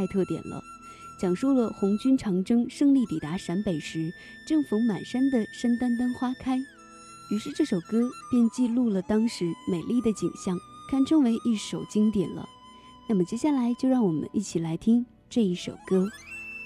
太特点了，讲述了红军长征胜利抵达陕北时，正逢满山的山丹丹花开。于是这首歌便记录了当时美丽的景象，堪称为一首经典了。那么接下来就让我们一起来听这一首歌。